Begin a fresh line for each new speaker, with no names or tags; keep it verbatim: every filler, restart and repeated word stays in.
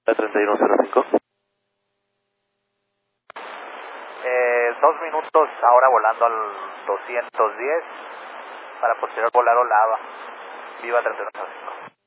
La treinta y uno cero cinco.
Eh, dos minutos ahora volando al doscientos diez para posterior volar Olava. Viva treinta y uno cero cinco.